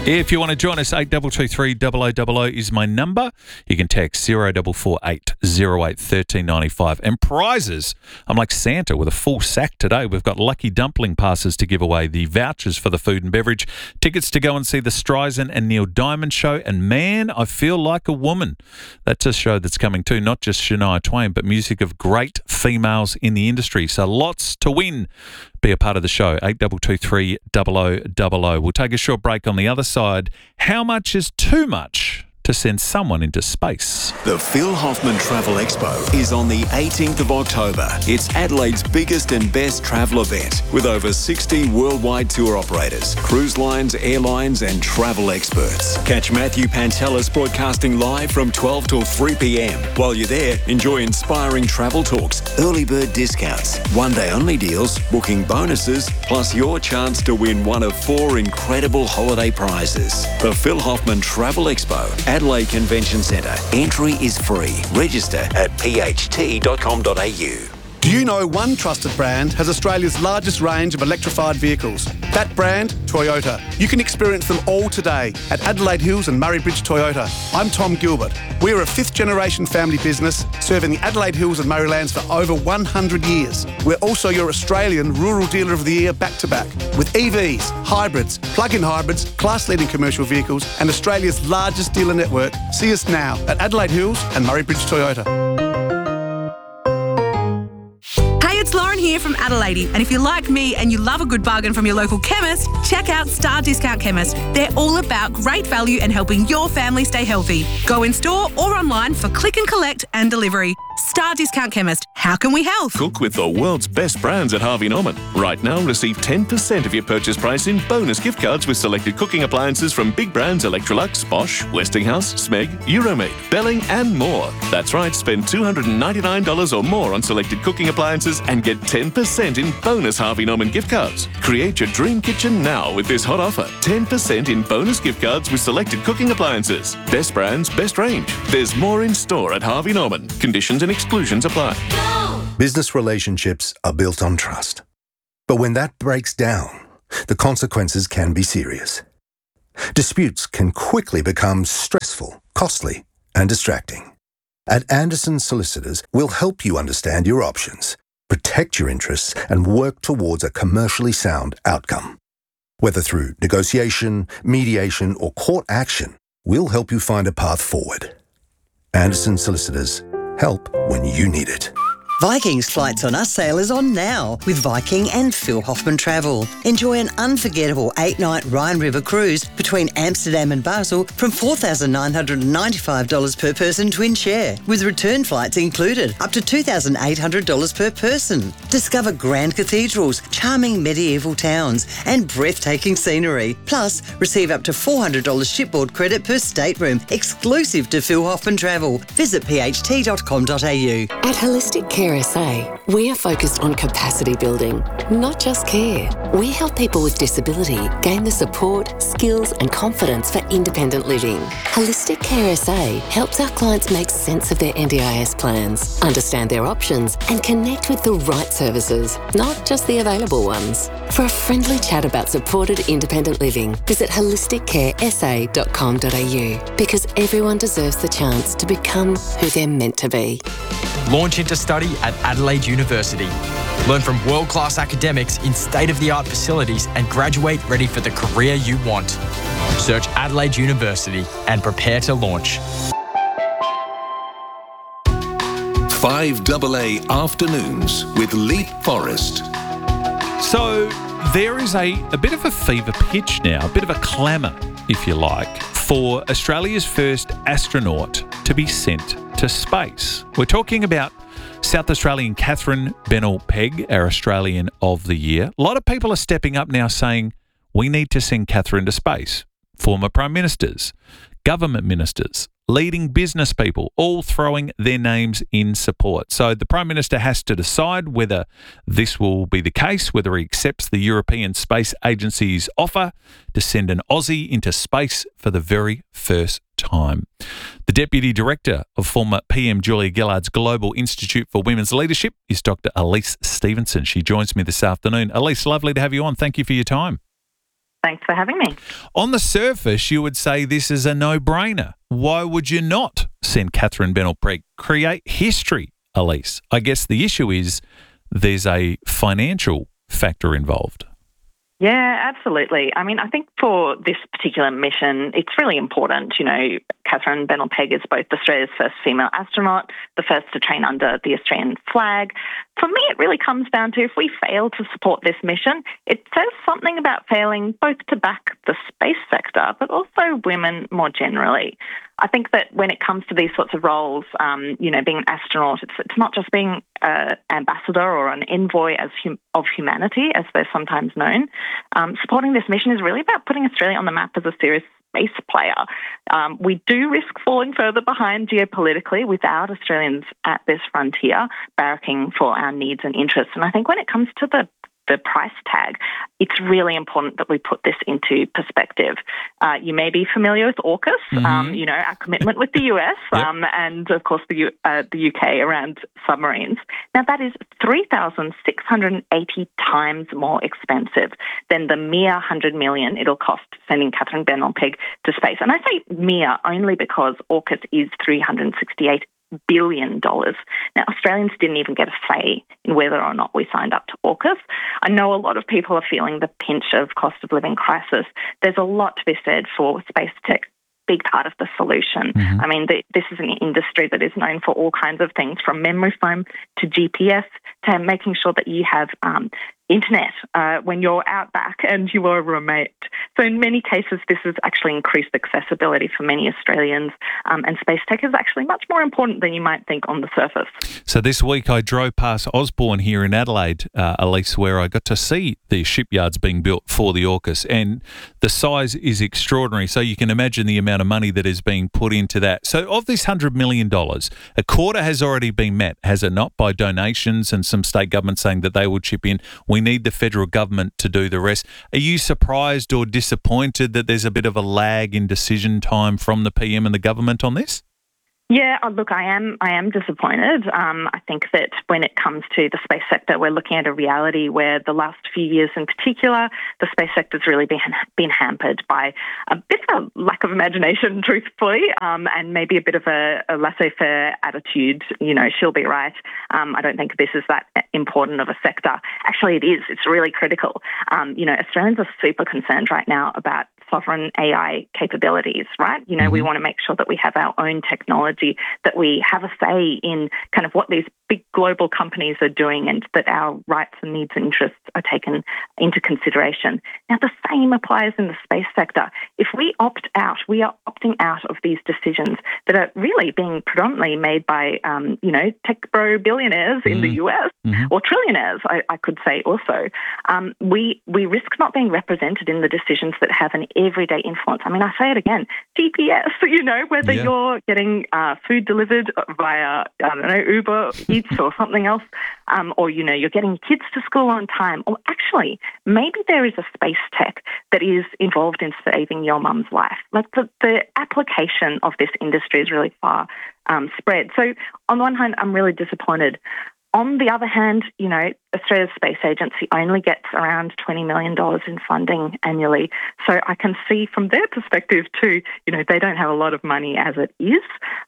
If you want to join us, 8223 0000 is my number. You can text 0448 08 1395. And prizes, I'm like Santa with a full sack today. We've got lucky dumpling passes to give away, the vouchers for the food and beverage, tickets to go and see the Streisand and Neil Diamond show, and Man, I Feel Like a Woman. That's a show that's coming too, not just Shania Twain, but music of great females in the industry. So lots to win. Be a part of the show, 8223 0000. We'll take a short break. On the other side, how much is too much to send someone into space? The Phil Hoffman Travel Expo is on the 18th of October. It's Adelaide's biggest and best travel event with over 60 worldwide tour operators, cruise lines, airlines and travel experts. Catch Matthew Pantelis broadcasting live from 12 till 3 p.m. While you're there, enjoy inspiring travel talks, early bird discounts, one-day only deals, booking bonuses, plus your chance to win one of 4 incredible holiday prizes. The Phil Hoffman Travel Expo, Adelaide Convention Centre. Entry is free. Register at pht.com.au. Do you know one trusted brand has Australia's largest range of electrified vehicles? That brand, Toyota. You can experience them all today at Adelaide Hills and Murray Bridge Toyota. I'm Tom Gilbert. We're a 5th generation family business serving the Adelaide Hills and Murraylands for over 100 years. We're also your Australian Rural Dealer of the Year back-to-back with EVs, hybrids, plug-in hybrids, class-leading commercial vehicles and Australia's largest dealer network. See us now at Adelaide Hills and Murray Bridge Toyota. It's Lauren here from Adelaide, and if you're like me and you love a good bargain from your local chemist, check out Star Discount Chemist. They're all about great value and helping your family stay healthy. Go in store or online for click and collect and delivery. Star Discount Chemist. How can we help? Cook with the world's best brands at Harvey Norman. Right now, receive 10% of your purchase price in bonus gift cards with selected cooking appliances from big brands Electrolux, Bosch, Westinghouse, Smeg, Euromaid, Belling and more. That's right, spend $299 or more on selected cooking appliances and get 10% in bonus Harvey Norman gift cards. Create your dream kitchen now with this hot offer. 10% in bonus gift cards with selected cooking appliances. Best brands, best range. There's more in store at Harvey Norman. Conditions and exclusions apply. Business relationships are built on trust. But when that breaks down, the consequences can be serious. Disputes can quickly become stressful, costly, and distracting. At Anderson Solicitors, we'll help you understand your options, protect your interests, and work towards a commercially sound outcome. Whether through negotiation, mediation, or court action, we'll help you find a path forward. Anderson Solicitors. Help when you need it. Viking's Flights on Us sale is on now with Viking and Phil Hoffman Travel. Enjoy an unforgettable 8-night Rhine River cruise between Amsterdam and Basel from $4,995 per person twin share, with return flights included, up to $2,800 per person. Discover grand cathedrals, charming medieval towns and breathtaking scenery. Plus, receive up to $400 shipboard credit per stateroom, exclusive to Phil Hoffman Travel. Visit pht.com.au. At Holistic Care SA, we are focused on capacity building, not just care. We help people with disability gain the support, skills and confidence for independent living. Holistic Care SA helps our clients make sense of their NDIS plans, understand their options and connect with the right services, not just the available ones. For a friendly chat about supported independent living, visit holisticcaresa.com.au, because everyone deserves the chance to become who they're meant to be. Launch into study at Adelaide University. Learn from world-class academics in state-of-the-art facilities and graduate ready for the career you want. Search Adelaide University and prepare to launch. 5AA Afternoons with Leap Forrest. So there is a bit of a fever pitch now, a bit of a clamour, if you like, for Australia's first astronaut to be sent to space. We're talking about South Australian Catherine Bennell-Pegg, our Australian of the Year. A lot of people are stepping up now saying we need to send Catherine to space. Former Prime Ministers, government ministers, leading business people, all throwing their names in support. So the Prime Minister has to decide whether this will be the case, whether he accepts the European Space Agency's offer to send an Aussie into space for the very first time. The Deputy Director of former PM Julia Gillard's Global Institute for Women's Leadership is Dr. Elise Stevenson. She joins me this afternoon. Elise, lovely to have you on. Thank you for your time. Thanks for having me. On the surface, you would say this is a no-brainer. Why would you not send Catherine Bennell-Pegg? Create history, Elise. I guess the issue is there's a financial factor involved. Yeah, absolutely. I mean, I think for this particular mission, it's really important. You know, Catherine Bennell-Pegg is both Australia's first female astronaut, the first to train under the Australian flag. For me, it really comes down to if we fail to support this mission, it says something about failing both to back the space sector, but also women more generally. I think that when it comes to these sorts of roles, you know, being an astronaut, it's not just being an ambassador or an envoy of humanity, as they're sometimes known. Supporting this mission is really about putting Australia on the map as a serious space player. We do risk falling further behind geopolitically without Australians at this frontier barracking for our needs and interests. And I think when it comes to the price tag, it's really important that we put this into perspective. You may be familiar with AUKUS, you know, our commitment with the US and, of course, the UK around submarines. Now, that is 3,680 times more expensive than the mere $100 million it'll cost sending Catherine Bennell-Pegg to space. And I say mere only because AUKUS is $368 billion. Now, Australians didn't even get a say in whether or not we signed up to AUKUS. I know a lot of people are feeling the pinch of cost of living crisis. There's a lot to be said for space tech, big part of the solution. I mean, this is an industry that is known for all kinds of things, from memory foam to GPS to making sure that you have internet when you're out back and you are remote. So in many cases, this has actually increased accessibility for many Australians, and space tech is actually much more important than you might think on the surface. So this week I drove past Osborne here in Adelaide, Elise, where I got to see the shipyards being built for the AUKUS, and the size is extraordinary. So you can imagine the amount of money that is being put into that. So of this $100 million, a quarter has already been met, has it not, by donations and some state governments saying that they will chip in. We need the federal government to do the rest. Are you surprised or disappointed that there's a bit of a lag in decision time from the PM and the government on this? Yeah, look, I am disappointed. I think that when it comes to the space sector, we're looking at a reality where the last few years in particular, the space sector's really been hampered by a bit of a lack of imagination, truthfully, and maybe a bit of a laissez-faire attitude. You know, she'll be right. I don't think this is that important of a sector. Actually, it is. It's really critical. You know, Australians are super concerned right now about sovereign AI capabilities, right? You know, we want to make sure that we have our own technology, that we have a say in kind of what these big global companies are doing, and that our rights and needs and interests are taken into consideration. Now, the same applies in the space sector. If we opt out, we are opting out of these decisions that are really being predominantly made by, you know, tech bro billionaires in the US, or trillionaires, I could say also. We risk not being represented in the decisions that have an everyday influence. I mean, I say it again, GPS, you know, whether you're getting food delivered via, I don't know, Uber Eats or something else, or, you know, you're getting kids to school on time, or actually, maybe there is a space tech that is involved in saving your mum's life. Like the application of this industry is really far spread. So on the one hand, I'm really disappointed. On the other hand, you know, Australia's Space Agency only gets around $20 million in funding annually. So I can see from their perspective too, you know, they don't have a lot of money as it is.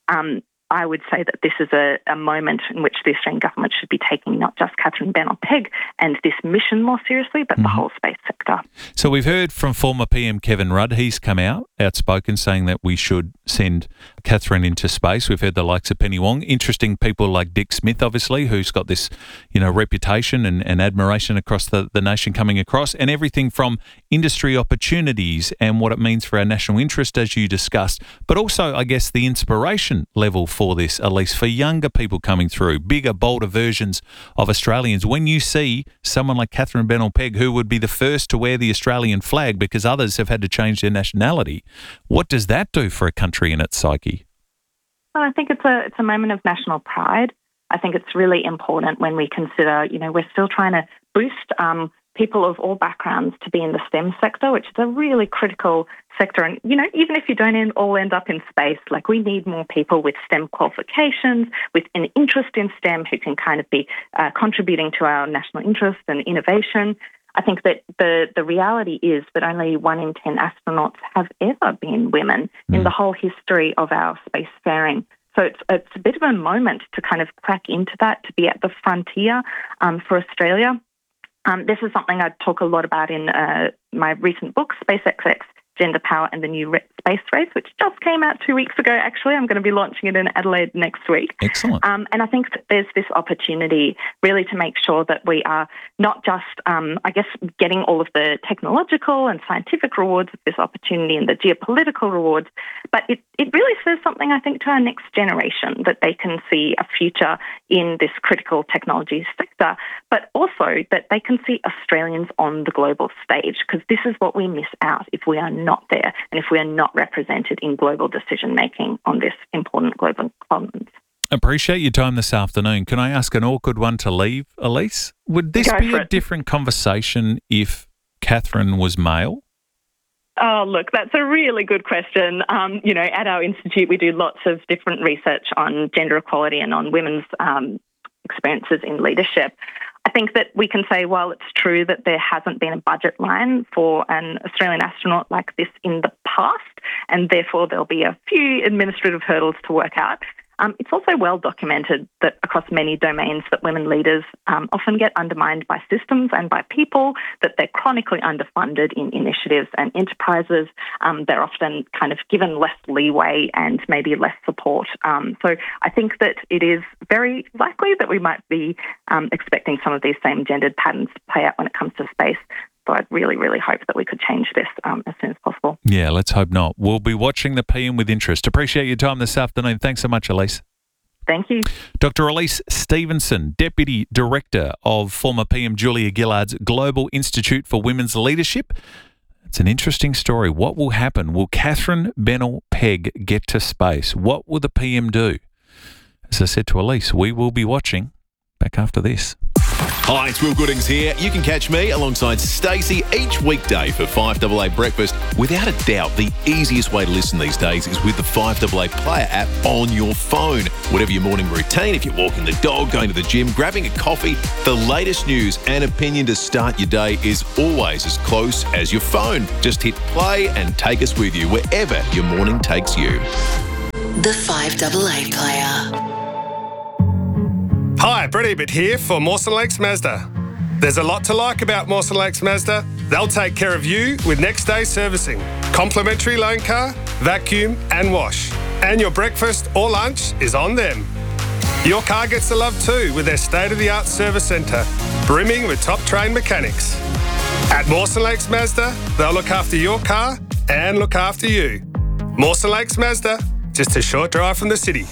I would say that this is a moment in which the Australian government should be taking not just Catherine Bennell-Pegg and this mission more seriously, but the whole space sector. So we've heard from former PM Kevin Rudd. He's come out, outspoken, saying that we should send Catherine into space. We've heard the likes of Penny Wong. Interesting people like Dick Smith, obviously, who's got this, you know, reputation and admiration across the nation coming across, and everything from industry opportunities and what it means for our national interest, as you discussed, but also, I guess, the inspiration level for this, at least for younger people coming through, bigger, bolder versions of Australians. When you see someone like Catherine Bennell-Pegg, who would be the first to wear the Australian flag because others have had to change their nationality, what does that do for a country in its psyche? Well, I think it's a moment of national pride. I think it's really important when we consider, you know, we're still trying to boost people of all backgrounds to be in the STEM sector, which is a really critical sector. And, you know, even if you don't all end up in space, like, we need more people with STEM qualifications, with an interest in STEM, who can kind of be contributing to our national interest and innovation. I think that the reality is that only 1 in 10 astronauts have ever been women in the whole history of our spacefaring. So it's a bit of a moment to kind of crack into that, to be at the frontier for Australia. This is something I talk a lot about in my recent book, SpaceXX, Gender Power and the New Space Race, which just came out 2 weeks ago, actually. I'm going to be launching it in Adelaide next week. Excellent. And I think that there's this opportunity really to make sure that we are not just, getting all of the technological and scientific rewards of this opportunity and the geopolitical rewards, but it really says something, I think, to our next generation, that they can see a future in this critical technology sector, but also that they can see Australians on the global stage, because this is what we miss out if we are not there and if we are not represented in global decision-making on this important global problem. Appreciate your time this afternoon. Can I ask an awkward one to leave, Elise? Would this be a different conversation if Catherine was male? Oh, look, that's a really good question. At our institute, we do lots of different research on gender equality and on women's experiences in leadership. I think that we can say, while it's true that there hasn't been a budget line for an Australian astronaut like this in the past, and therefore there'll be a few administrative hurdles to work out, it's also well documented that across many domains that women leaders often get undermined by systems and by people, that they're chronically underfunded in initiatives and enterprises. They're often kind of given less leeway and maybe less support. So I think that it is very likely that we might be expecting some of these same gendered patterns to play out when it comes to space. So I'd really, really hope that we could change this as soon as possible. Yeah, let's hope not. We'll be watching the PM with interest. Appreciate your time this afternoon. Thanks so much, Elise. Thank you. Dr. Elise Stevenson, Deputy Director of former PM Julia Gillard's Global Institute for Women's Leadership. It's an interesting story. What will happen? Will Catherine Bennell-Pegg get to space? What will the PM do? As I said to Elise, we will be watching. Back after this. Hi, it's Will Goodings here. You can catch me alongside Stacey each weekday for 5AA Breakfast. Without a doubt, the easiest way to listen these days is with the 5AA Player app on your phone. Whatever your morning routine, if you're walking the dog, going to the gym, grabbing a coffee, the latest news and opinion to start your day is always as close as your phone. Just hit play and take us with you wherever your morning takes you. The 5AA Player. Hi, Brett Ebert here for Mawson Lakes Mazda. There's a lot to like about Mawson Lakes Mazda. They'll take care of you with next day servicing, complimentary loan car, vacuum and wash. And your breakfast or lunch is on them. Your car gets the love too with their state-of-the-art service centre, brimming with top-trained mechanics. At Mawson Lakes Mazda, they'll look after your car and look after you. Mawson Lakes Mazda, just a short drive from the city.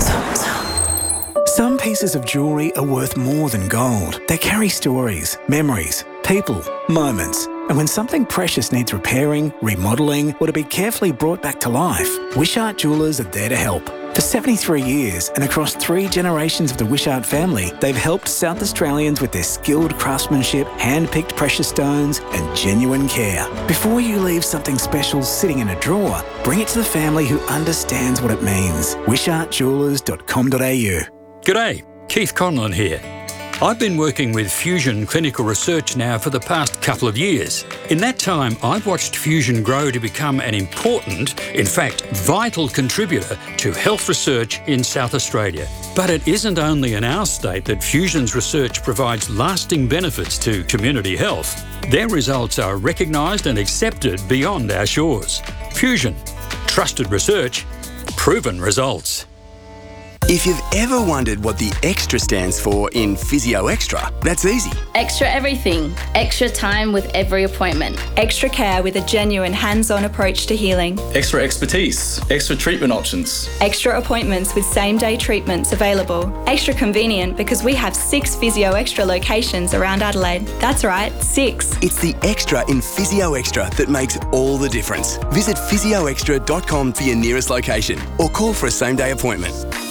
Some pieces of jewellery are worth more than gold. They carry stories, memories, people, moments. And when something precious needs repairing, remodelling, or to be carefully brought back to life, Wishart Jewellers are there to help. For 73 years and across 3 generations of the Wishart family, they've helped South Australians with their skilled craftsmanship, hand-picked precious stones and genuine care. Before you leave something special sitting in a drawer, bring it to the family who understands what it means. WishartJewellers.com.au. G'day, Keith Conlon here. I've been working with Fusion Clinical Research now for the past couple of years. In that time, I've watched Fusion grow to become an important, in fact, vital contributor to health research in South Australia. But it isn't only in our state that Fusion's research provides lasting benefits to community health. Their results are recognised and accepted beyond our shores. Fusion. Trusted research. Proven results. If you've ever wondered what the extra stands for in Physio Extra, that's easy. Extra everything. Extra time with every appointment. Extra care with a genuine hands-on approach to healing. Extra expertise. Extra treatment options. Extra appointments with same-day treatments available. Extra convenient because we have 6 Physio Extra locations around Adelaide. That's right, 6. It's the extra in Physio Extra that makes all the difference. Visit physioextra.com for your nearest location or call for a same-day appointment.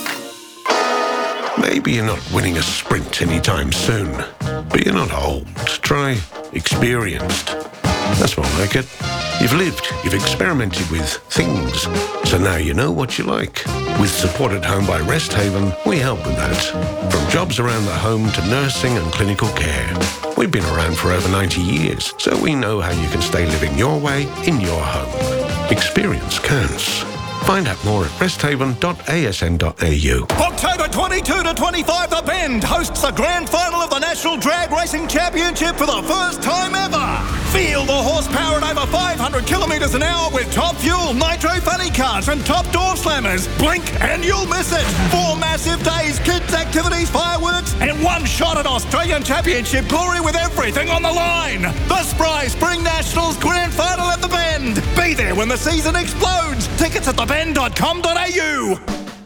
Maybe you're not winning a sprint anytime soon, but you're not old. Try experienced. That's more like it. You've lived, you've experimented with things, so now you know what you like. With Support at Home by Rest Haven, we help with that. From jobs around the home to nursing and clinical care. We've been around for over 90 years, so we know how you can stay living your way in your home. Experience counts. Find out more at resthaven.asn.au. October 22 to 25, The Bend hosts the grand final of the National Drag Racing Championship for the first time ever. Feel the horsepower at over 500 kilometres an hour with top fuel, nitro funny cars and top door slammers. Blink and you'll miss it. 4 massive days, kids activities, fireworks and one shot at Australian Championship glory with everything on the line. The Spry Spring Nationals Grand Final at The Bend. Be there when the season explodes. Tickets at thebend.com.au.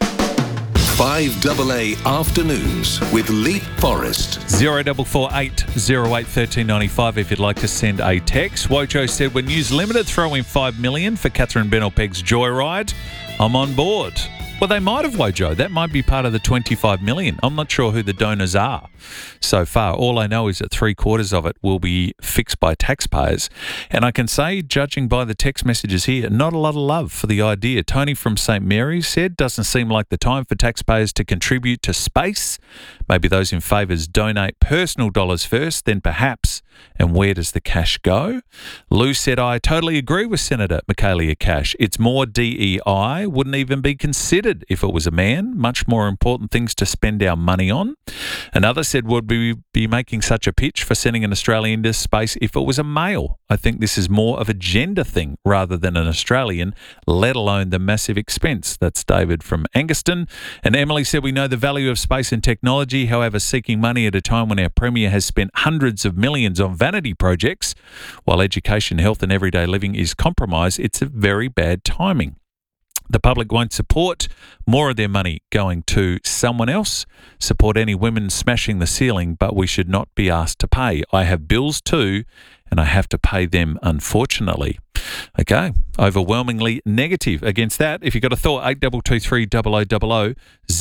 5AA Afternoons with Leap Forest. 0448 08 1395 if you'd like to send a text. Wojo said, when News Limited throw in $5 million for Catherine Benelpeg's Joyride, I'm on board. Well, they might have, Wojo. That might be part of the $25 million. I'm not sure who the donors are so far. All I know is that 3/4 of it will be fixed by taxpayers. And I can say, judging by the text messages here, not a lot of love for the idea. Tony from St. Mary's said, doesn't seem like the time for taxpayers to contribute to space. Maybe those in favours donate personal dollars first, then perhaps. And where does the cash go? Lou said, I totally agree with Senator Michaelia Cash. It's more DEI, wouldn't even be considered if it was a man. Much more important things to spend our money on. Another said, would we be making such a pitch for sending an Australian into space if it was a male? I think this is more of a gender thing rather than an Australian, let alone the massive expense. That's David from Angaston. And Emily said, we know the value of space and technology. However, seeking money at a time when our Premier has spent hundreds of millions on vanity projects, while education, health and everyday living is compromised, it's a very bad timing. The public won't support more of their money going to someone else, support any women smashing the ceiling, but we should not be asked to pay. I have bills too, and I have to pay them, unfortunately. Okay, overwhelmingly negative against that. If you've got a thought, 8223 0000,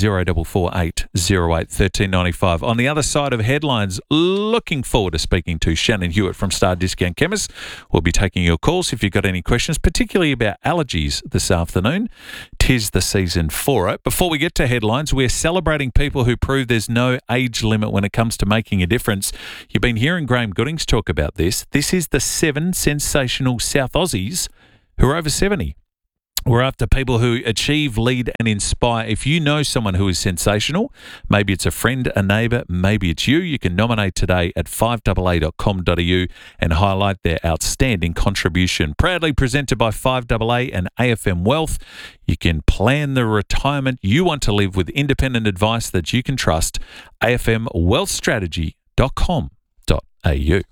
0448 08 1395. On the other side of headlines, looking forward to speaking to Shannon Hewitt from Star Discount Chemists. We'll be taking your calls if you've got any questions, particularly about allergies this afternoon. 'Tis the season for it. Before we get to headlines, we're celebrating people who prove there's no age limit when it comes to making a difference. You've been hearing Graham Goodings talk about this. This is the 7 sensational South Aussies who are over 70. We're after people who achieve, lead and inspire. If you know someone who is sensational, maybe it's a friend, a neighbour, maybe it's you can nominate today at 5AA.com.au and highlight their outstanding contribution. Proudly presented by 5AA and AFM Wealth. You can plan the retirement you want to live with independent advice that you can trust. AFMWealthStrategy.com.au.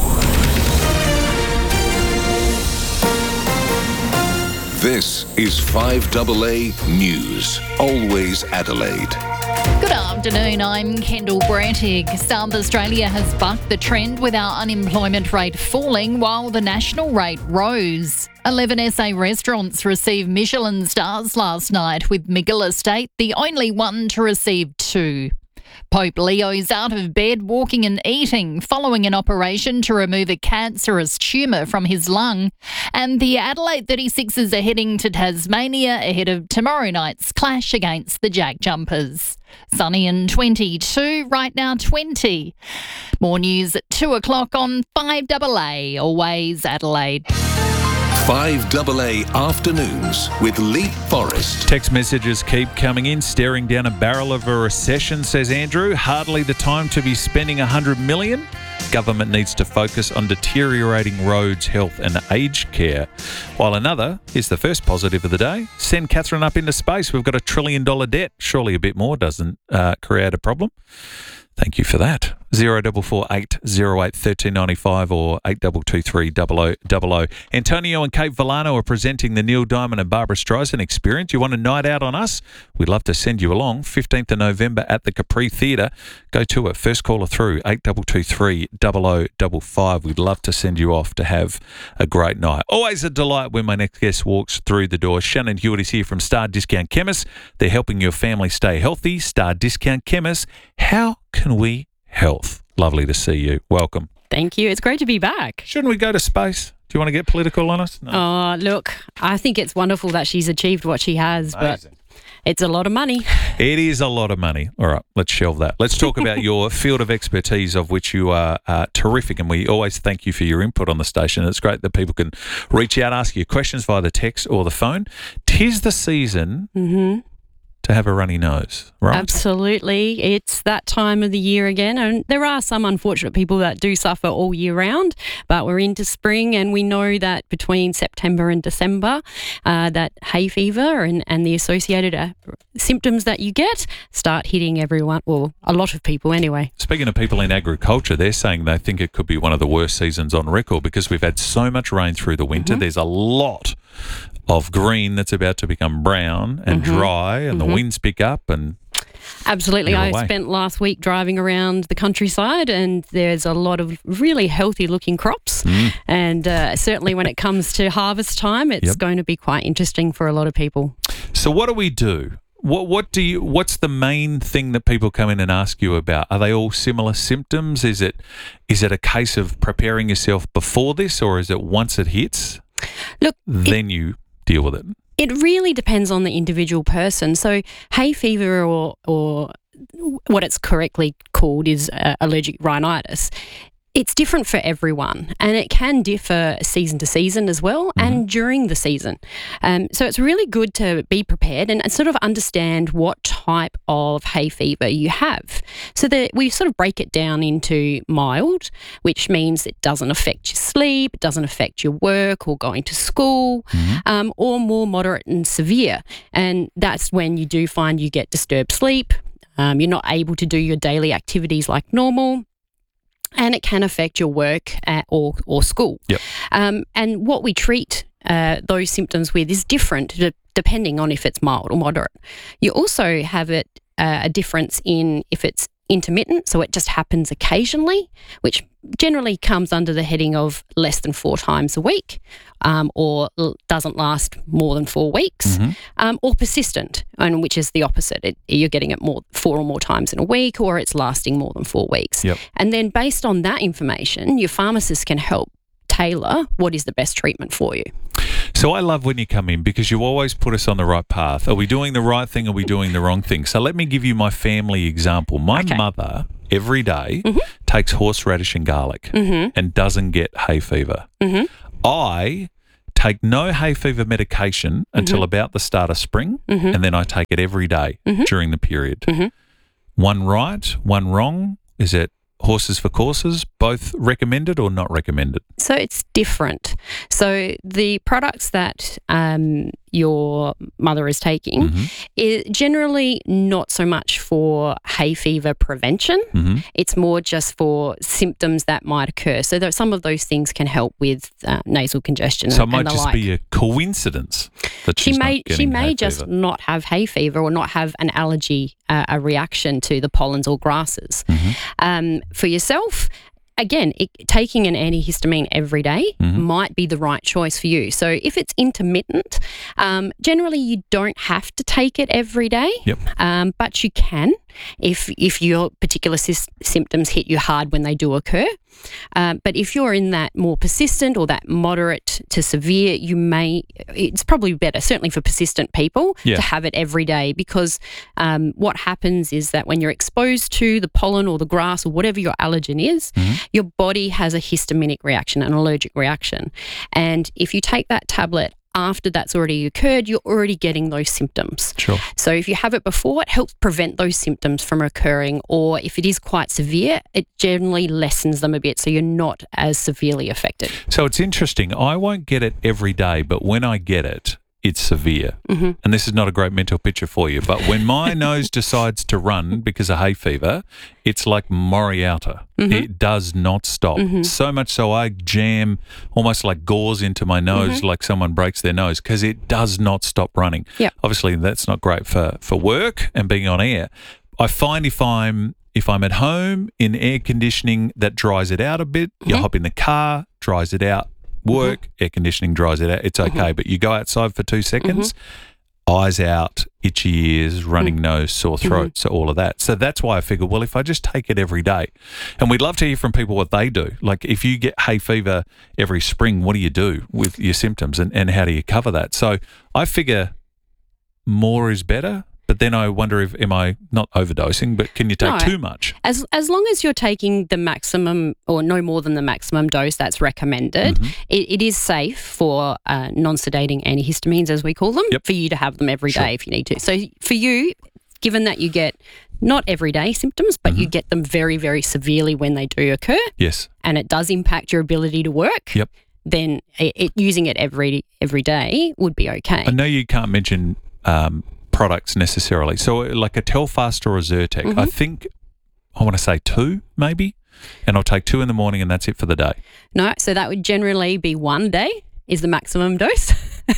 This is 5AA News, always Adelaide. Good afternoon, I'm Kendall Brantig. South Australia has bucked the trend with our unemployment rate falling while the national rate rose. 11 SA restaurants received Michelin stars last night, with McGill Estate the only one to receive 2. Pope Leo's out of bed walking and eating following an operation to remove a cancerous tumour from his lung. And the Adelaide 36ers are heading to Tasmania ahead of tomorrow night's clash against the Jack Jumpers. Sunny and 22, right now 20. More news at 2 o'clock on 5AA, always Adelaide. 5AA Afternoons with Leap Forest. Text messages keep coming in. Staring down a barrel of a recession, says Andrew. Hardly the time to be spending $100 million. Government needs to focus on deteriorating roads, health and aged care. While another is the first positive of the day. Send Catherine up into space. We've got $1 trillion debt. Surely a bit more doesn't create a problem. Thank you for that. 0448 08 1395 or 8223 0000. Antonio and Kate Villano are presenting the Neil Diamond and Barbara Streisand Experience. You want a night out on us? We'd love to send you along. 15th of November at the Capri Theatre. Go to it. First caller through 8223 0055. We'd love to send you off to have a great night. Always a delight when my next guest walks through the door. Shannon Hewitt is here from Star Discount Chemists. They're helping your family stay healthy. Star Discount Chemists. How can we help? Lovely to see you. Welcome. Thank you. It's great to be back. Shouldn't we go to space? Do you want to get political on us? No. Oh, look, I think it's wonderful that she's achieved what she has, Amazing. but it's a lot of money. It is a lot of money. All right, let's shelve that. Let's talk about your field of expertise, of which you are terrific, and we always thank you for your input on the station. It's great that people can reach out, ask you questions via the text or the phone. 'Tis the season to have a runny nose, right? Absolutely. It's that time of the year again, and there are some unfortunate people that do suffer all year round, but we're into spring, and we know that between September and December, that hay fever and the associated symptoms that you get start hitting everyone, well, a lot of people anyway. Speaking of people in agriculture, they're saying they think it could be one of the worst seasons on record because we've had so much rain through the winter. There's a lot of green that's about to become brown and dry, and the winds pick up and... Absolutely. I spent last week driving around the countryside, and there's a lot of really healthy looking crops. And certainly when it comes to harvest time, it's going to be quite interesting for a lot of people. So what do we do? What's the main thing that people come in and ask you about? Are they all similar symptoms? Is it a case of preparing yourself before this, or is it once it hits, then you deal with it? It really depends on the individual person. So hay fever, or what it's correctly called is allergic rhinitis, it's different for everyone, and it can differ season to season as well, and during the season. So it's really good to be prepared and sort of understand what type of hay fever you have. So that we sort of break it down into mild, which means it doesn't affect your sleep, it doesn't affect your work or going to school, or more moderate and severe. And that's when you do find you get disturbed sleep, you're not able to do your daily activities like normal, and it can affect your work or school. And what we treat those symptoms with is different depending on if it's mild or moderate. You also have a difference in if it's intermittent, so it just happens occasionally, which generally comes under the heading of less than 4 times a week, or doesn't last more than 4 weeks, or persistent, and which is the opposite. You're getting it 4 or more times in a week, or it's lasting more than 4 weeks. And then based on that information, your pharmacist can help tailor what is the best treatment for you. So I love when you come in because you always put us on the right path. Are we doing the right thing? Are we doing the wrong thing? So let me give you my family example. My mother every day takes horseradish and garlic and doesn't get hay fever. I take no hay fever medication until about the start of spring, and then I take it every day during the period. One right, one wrong? Is it horses for courses, both recommended or not recommended? So it's different. So the products that your mother is taking is generally not so much for hay fever prevention. It's more just for symptoms that might occur. So some of those things can help with nasal congestion. So it might just be a coincidence that she may just not have hay fever or not have an allergy, a reaction to the pollens or grasses. For yourself, again, taking an antihistamine every day might be the right choice for you. So if it's intermittent, generally you don't have to take it every day, but you can if your particular symptoms hit you hard when they do occur. But if you're in that more persistent or that moderate to severe, it's probably better, certainly for persistent people, to have it every day, because what happens is that when you're exposed to the pollen or the grass or whatever your allergen is, your body has a histaminic reaction, an allergic reaction. And if you take that tablet after that's already occurred, you're already getting those symptoms. So if you have it before, it helps prevent those symptoms from occurring, or if it is quite severe, it generally lessens them a bit so you're not as severely affected. So it's interesting. I won't get it every day, but when I get it, it's severe. And this is not a great mental picture for you, but when my nose decides to run because of hay fever, it's like Morialta. It does not stop. So much so I jam almost like gauze into my nose like someone breaks their nose, because it does not stop running. Obviously, that's not great for work and being on air. I find if I'm at home in air conditioning, that dries it out a bit. You hop in the car, dries it out. Work, air conditioning dries it out. It's okay. But you go outside for 2 seconds, eyes out, itchy ears, running nose, sore throat, so all of that. So that's why I figured, well, if I just take it every day, and we'd love to hear from people what they do. Like if you get hay fever every spring, what do you do with your symptoms and how do you cover that? So I figure more is better. But then I wonder if, am I not overdosing, but can you take too much? As long as you're taking the maximum or no more than the maximum dose that's recommended, it is safe for non-sedating antihistamines, as we call them, for you to have them every day if you need to. So for you, given that you get not everyday symptoms, but you get them very, very severely when they do occur, and it does impact your ability to work, then using it every day would be okay. I know you can't mention products necessarily. So like a Telfast or a Zyrtec, I think I want to say 2 maybe, and I'll take 2 in the morning and that's it for the day. No, so that would generally be 1 day is the maximum dose.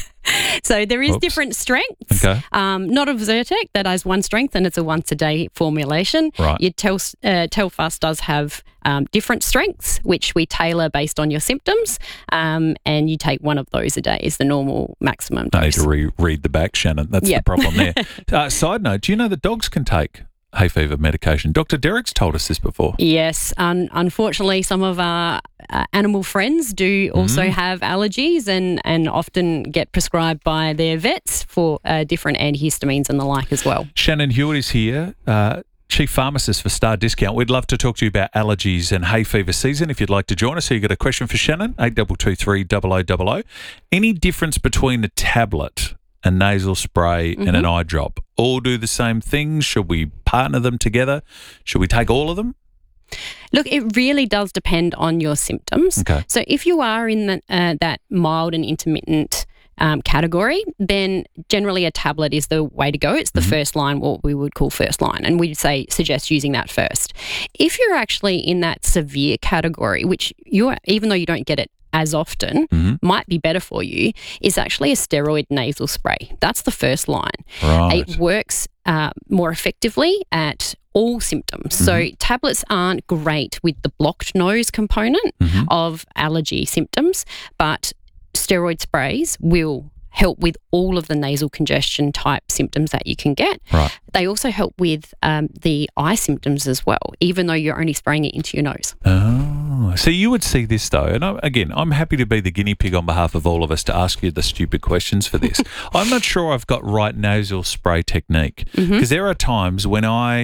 So there is different strengths. Okay. Not of Zyrtec, that has 1 strength and it's a once a day formulation. Right. Your Telfast does have different strengths, which we tailor based on your symptoms, and you take 1 of those a day is the normal maximum dose. I need to read the back, Shannon. That's the problem there. Side note, do you know that dogs can take hay fever medication? Dr. Derek's told us this before. Yes. Unfortunately, some of our animal friends do also have allergies and often get prescribed by their vets for different antihistamines and the like as well. Shannon Hewitt is here, Chief Pharmacist for Star Discount. We'd love to talk to you about allergies and hay fever season if you'd like to join us. So you've got a question for Shannon, 8223 0000. Any difference between a tablet, a nasal spray and an eye drop? All do the same things? Should we partner them together? Should we take all of them? Look, it really does depend on your symptoms. Okay. So if you are in that mild and intermittent category, then generally a tablet is the way to go. It's the first line, what we would call first line, and we'd suggest using that first. If you're actually in that severe category, which even though you don't get it as often, might be better for you, is actually a steroid nasal spray. That's the first line. Right. It works more effectively at all symptoms. So tablets aren't great with the blocked nose component of allergy symptoms, but steroid sprays will help with all of the nasal congestion type symptoms that you can get. Right. They also help with the eye symptoms as well, even though you're only spraying it into your nose. Oh, so you would see this though, and I'm happy to be the guinea pig on behalf of all of us to ask you the stupid questions for this. I'm not sure I've got right nasal spray technique because there are times when I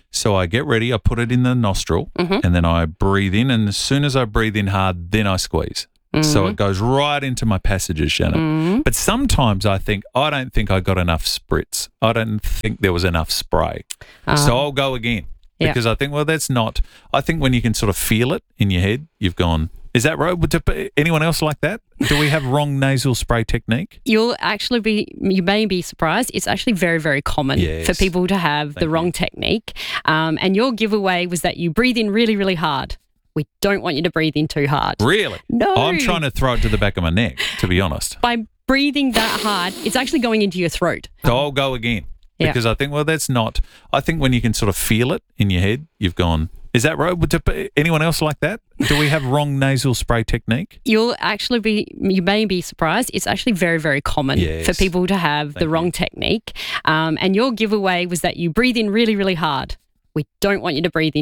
get ready, I put it in the nostril and then I breathe in, and as soon as I breathe in hard, then I squeeze. So it goes right into my passages, Shannon. But sometimes I don't think I got enough spritz. I don't think there was enough spray. So I'll go again because I think, well, that's not. I think when you can sort of feel it in your head, you've gone, is that right? Would anyone else like that? Do we have wrong nasal spray technique? You may be surprised. It's actually very, very common for people to have the wrong technique. And your giveaway was that you breathe in really, really hard. We don't want you to breathe in too hard. Really? No. I'm trying to throw it to the back of my neck, to be honest. By breathing that hard, it's actually going into your throat. So I'll go again because I think, well, that's not. I think when you can sort of feel it in your head, you've gone, is that right? Would anyone else like that? Do we have wrong nasal spray technique? You may be surprised. It's actually very, very common for people to have the wrong technique. And your giveaway was that you breathe in really, really hard. We don't want you to breathe in